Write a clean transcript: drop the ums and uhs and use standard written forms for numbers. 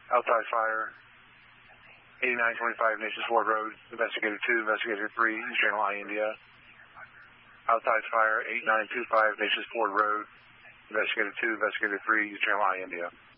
Outside fire, 8925 Nations Ford Road, Investigator 2, Investigator 3, East Channel I, India. Outside fire, 8925 Nations Ford Road, Investigator 2, Investigator 3, East Channel I, India.